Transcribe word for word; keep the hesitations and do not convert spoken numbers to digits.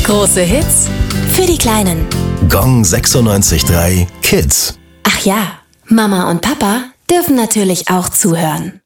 Große Hits für die Kleinen. Gong sechsundneunzig Komma drei Kids. Ach ja, Mama und Papa dürfen natürlich auch zuhören.